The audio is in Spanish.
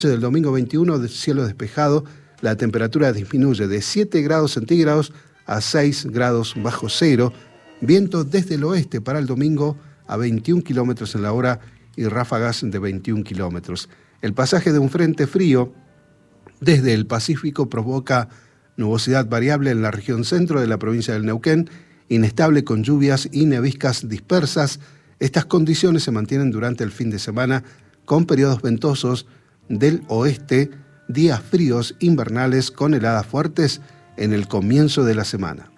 Del domingo 21, de cielo despejado, la temperatura disminuye de 7 grados centígrados a 6 grados bajo cero, viento desde el oeste para el domingo a 21 kilómetros en la hora y ráfagas de 21 kilómetros. El pasaje de un frente frío desde el Pacífico provoca nubosidad variable en la región centro de la provincia del Neuquén, inestable con lluvias y neviscas dispersas. Estas condiciones se mantienen durante el fin de semana con periodos ventosos del oeste, días fríos invernales con heladas fuertes en el comienzo de la semana.